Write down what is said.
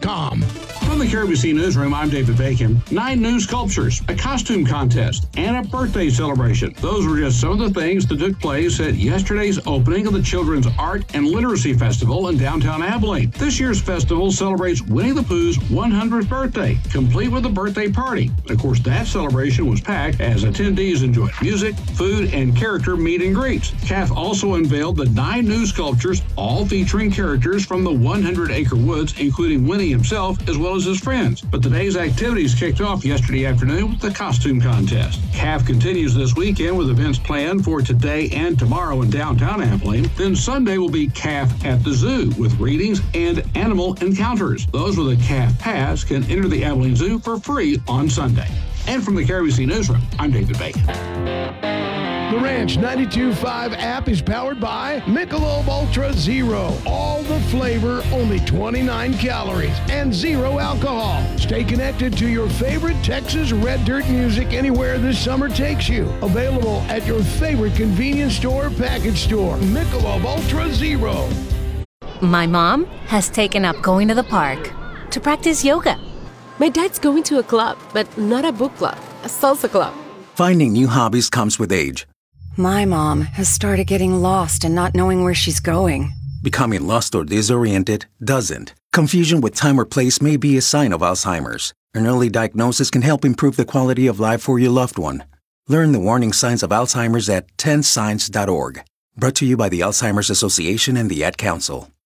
KBCNewsRoom.com. From the KBC Newsroom, I'm David Bacon. 9 new sculptures, a costume contest, and a birthday celebration. Those were just some of the things that took place at yesterday's opening of the Children's Art and Literacy Festival in downtown Abilene. This year's festival celebrates Winnie the Pooh's 100th birthday, complete with a birthday party. Of course, that celebration was packed as attendees enjoyed music, food, and character meet and greets. CAF also unveiled the 9 new sculptures, all featuring characters from the 100-acre woods, including Winnie himself, as well as his friends. But the day's activities kicked off yesterday afternoon with the costume contest. CAF continues this weekend with events planned for today and tomorrow in downtown Abilene. Then Sunday will be CAF at the Zoo with readings and animal encounters. Those with a CAF pass can enter the Abilene Zoo for free on Sunday. And from the KBC Newsroom, I'm David Bacon. The Ranch 92.5 app is powered by Michelob Ultra Zero. All the flavor, only 29 calories, and 0 alcohol. Stay connected to your favorite Texas Red Dirt music anywhere this summer takes you. Available at your favorite convenience store, package store. Michelob Ultra Zero. My mom has taken up going to the park to practice yoga. My dad's going to a club, but not a book club, a salsa club. Finding new hobbies comes with age. My mom has started getting lost and not knowing where she's going. Becoming lost or disoriented doesn't. Confusion with time or place may be a sign of Alzheimer's. An early diagnosis can help improve the quality of life for your loved one. Learn the warning signs of Alzheimer's at 10signs.org. Brought to you by the Alzheimer's Association and the Ad Council.